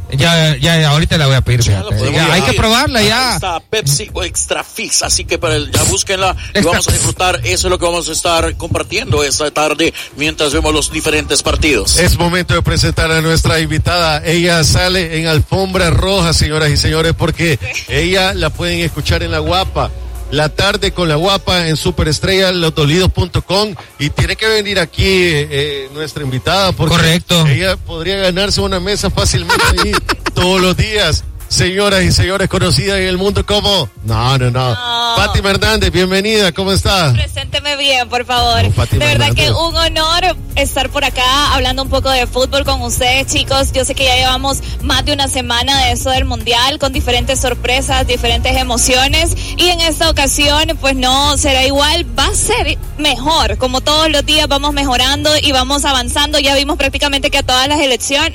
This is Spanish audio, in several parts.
Ya, ahorita la voy a pedir. Hay que probarla ya. Ahí está Pepsi Extra Fizz, así que ya búsquenla y vamos a disfrutar. Eso es lo que vamos a estar compartiendo esta tarde mientras vemos los diferentes partidos. Es momento de presentar a nuestra invitada. Ella sale en alfombra roja, señoras y señores, porque ella la pueden escuchar en La Guapa. La tarde con La Guapa en Superestrella, losdolidos.com, y tiene que venir aquí nuestra invitada porque correcto, ella podría ganarse una mesa fácilmente ahí todos los días. Señoras y señores, conocida en el mundo como... No. Fátima Hernández, bienvenida, ¿cómo está? Presénteme bien, por favor. No, de verdad Hernández, que un honor estar por acá hablando un poco de fútbol con ustedes, chicos. Yo sé que ya llevamos más de una semana de eso del Mundial, con diferentes sorpresas, diferentes emociones. Y en esta ocasión, pues no será igual, va a ser mejor. Como todos los días vamos mejorando y vamos avanzando. Ya vimos prácticamente que a todas las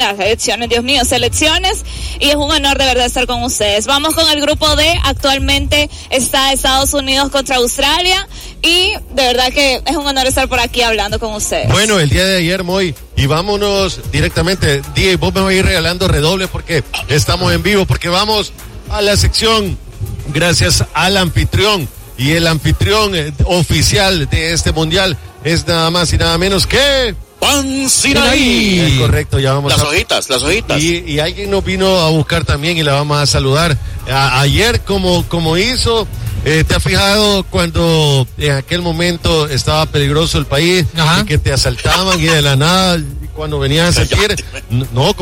selecciones. Y es un honor de verdad estar con ustedes. Vamos con el grupo D. Actualmente está Estados Unidos contra Australia y de verdad que es un honor estar por aquí hablando con ustedes. Bueno, el día de ayer, Moy, y vámonos directamente. DJ, vos me vas a ir regalando redoble porque estamos en vivo, porque vamos a la sección gracias al anfitrión, y el anfitrión oficial de este mundial es nada más y nada menos que... Pan Sinaí. Es correcto, ya vamos las hojitas. Y alguien nos vino a buscar también y la vamos a saludar. Ayer, como hizo, ¿te has fijado cuando en aquel momento estaba peligroso el país? Ajá. Y que te asaltaban y de la nada, cuando venías a sentir... No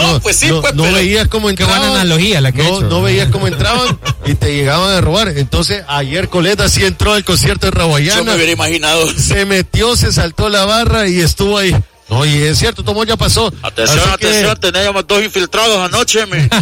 veías cómo entraban. Qué buena analogía la que he hecho. No veías cómo entraban y te llegaban a robar. Entonces, ayer Coleta sí entró al concierto de Raguayana. Yo me hubiera imaginado. Se metió, se saltó la barra y estuvo ahí. No, y es cierto, Tomo ya pasó. Atención, teníamos 2 infiltrados anoche.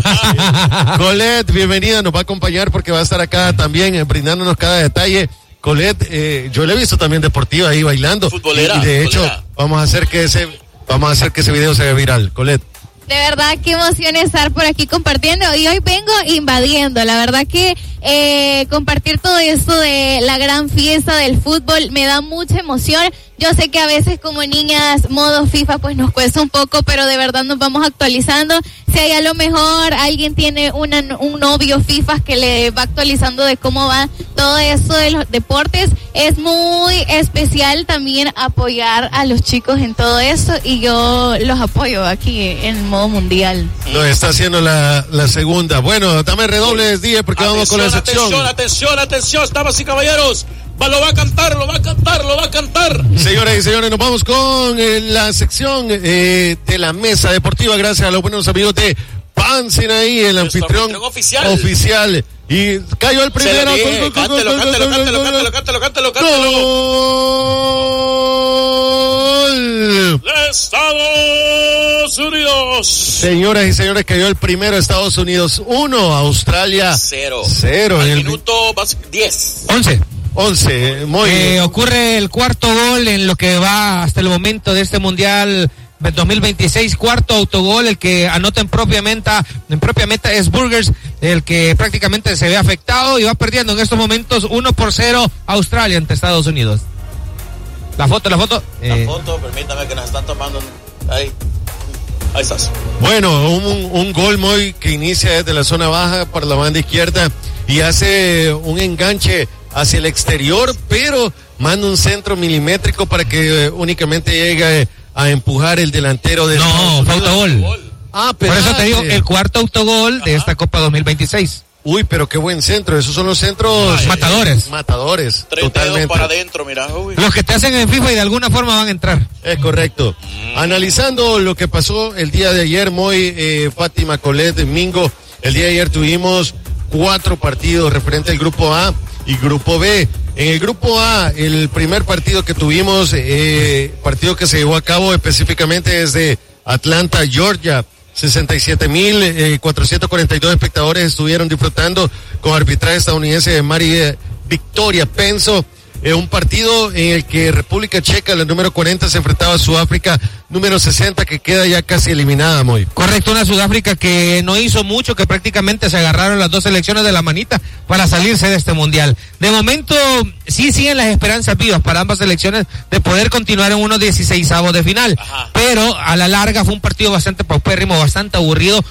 Colette, bienvenida, nos va a acompañar porque va a estar acá también brindándonos cada detalle. Colette, yo le he visto también deportiva ahí bailando. Futbolera. Y de hecho, vamos a hacer que ese video se vea viral. Colette. De verdad, qué emoción estar por aquí compartiendo, y hoy vengo invadiendo. La verdad que compartir todo esto de la gran fiesta del fútbol me da mucha emoción. Yo sé que a veces como niñas, modo FIFA, pues nos cuesta un poco, pero de verdad nos vamos actualizando. Si hay a lo mejor alguien tiene un novio FIFA que le va actualizando de cómo va todo esto de los deportes, es muy especial también apoyar a los chicos en todo esto, y yo los apoyo aquí en modo mundial. Nos está haciendo la segunda. Bueno, dame redobles, DJ, porque vamos con la sección. Atención, damas y caballeros. Lo va a cantar. Señoras y señores, nos vamos con la sección de la mesa deportiva, gracias a los buenos amigos de Pan Sinaí, el anfitrión oficial. Y cayó el primero. Cántelo. ¡Gol! ¡De Estados Unidos! Señoras y señores, cayó el primero, Estados Unidos 1, Australia 0. Al minuto 11. Muy bien. Ocurre el cuarto gol en lo que va hasta el momento de este Mundial 2026, cuarto autogol, el que anota en propia meta es Burgers, el que prácticamente se ve afectado y va perdiendo en estos momentos 1-0 Australia ante Estados Unidos. La foto. La foto, permítame que nos están tomando ahí estás. Bueno, un gol muy que inicia desde la zona baja para la banda izquierda y hace un enganche hacia el exterior, pero manda un centro milimétrico para que únicamente llegue a empujar el delantero de... No, fue autogol. Por eso te digo, el cuarto autogol de esta Copa 2026. Uy, pero qué buen centro, esos son los centros... Matadores, 30 totalmente. para adentro, mira. Uy. Los que te hacen en FIFA y de alguna forma van a entrar. Es correcto. Analizando lo que pasó el día de ayer, Fátima, Colette, Mingo, el día de ayer tuvimos 4 partidos referente al grupo A y grupo B. En el grupo A, el primer partido que tuvimos, partido que se llevó a cabo específicamente desde Atlanta, Georgia. 67,442 espectadores estuvieron disfrutando con arbitraje estadounidense de Mari Victoria Penso. Un partido en el que República Checa, la número 40, se enfrentaba a Sudáfrica, número 60, que queda ya casi eliminada, Moy. Correcto, una Sudáfrica que no hizo mucho, que prácticamente se agarraron las 2 selecciones de la manita para salirse de este mundial. De momento, sí siguen las esperanzas vivas para ambas selecciones de poder continuar en unos 16avos de final. Ajá. Pero a la larga fue un partido bastante paupérrimo, bastante aburrido,